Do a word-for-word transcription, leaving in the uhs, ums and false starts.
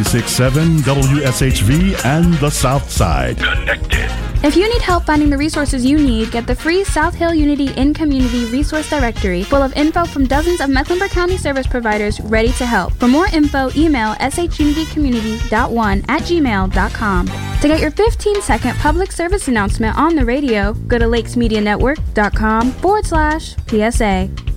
six seven W S H V and the South Side. Connected. If you need help finding the resources you need, get the free South Hill Unity in Community Resource Directory full of info from dozens of Mecklenburg County service providers ready to help. For more info, email s h unity community dot one at gmail dot com. To get your fifteen second public service announcement on the radio, go to lakesmedianetwork dot com forward slash P S A.